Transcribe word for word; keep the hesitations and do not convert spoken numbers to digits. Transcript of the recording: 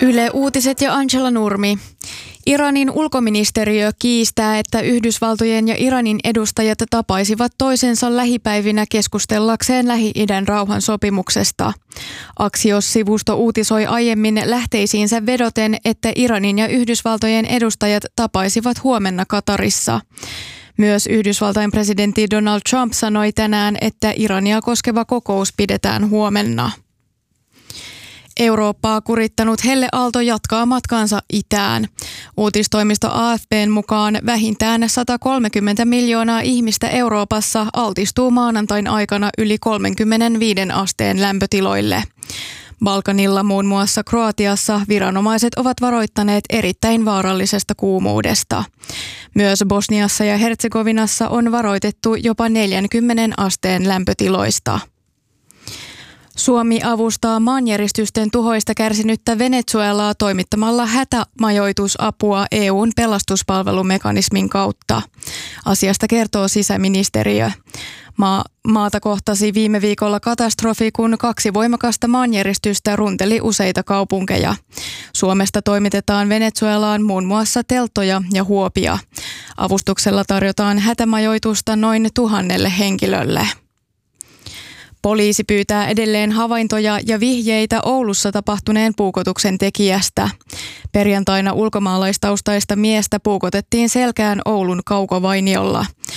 Yle Uutiset ja Angela Nurmi. Iranin ulkoministeriö kiistää, että Yhdysvaltojen ja Iranin edustajat tapaisivat toisensa lähipäivinä keskustellakseen Lähi-idän rauhansopimuksesta. Axios-sivusto uutisoi aiemmin lähteisiinsä vedoten, että Iranin ja Yhdysvaltojen edustajat tapaisivat huomenna Katarissa. Myös Yhdysvaltain presidentti Donald Trump sanoi tänään, että Irania koskeva kokous pidetään huomenna. Eurooppaa kurittanut helleaalto jatkaa matkaansa itään. Uutistoimisto A F P:n mukaan vähintään sata kolmekymmentä miljoonaa ihmistä Euroopassa altistuu maanantain aikana yli kolmekymmentäviisi asteen lämpötiloille. Balkanilla, muun muassa Kroatiassa, viranomaiset ovat varoittaneet erittäin vaarallisesta kuumuudesta. Myös Bosniassa ja Herzegovinassa on varoitettu jopa neljänkymmenen asteen lämpötiloista. Suomi avustaa maanjäristysten tuhoista kärsinyttä Venezuelaa toimittamalla hätämajoitusapua E U:n pelastuspalvelumekanismin kautta. Asiasta kertoo sisäministeriö. Maa, maata kohtasi viime viikolla katastrofi, kun kaksi voimakasta maanjäristystä runteli useita kaupunkeja. Suomesta toimitetaan Venezuelaan muun muassa telttoja ja huopia. Avustuksella tarjotaan hätämajoitusta noin tuhannelle henkilölle. Poliisi pyytää edelleen havaintoja ja vihjeitä Oulussa tapahtuneen puukotuksen tekijästä. Perjantaina ulkomaalaistaustaista miestä puukotettiin selkään Oulun Kaukovainiolla.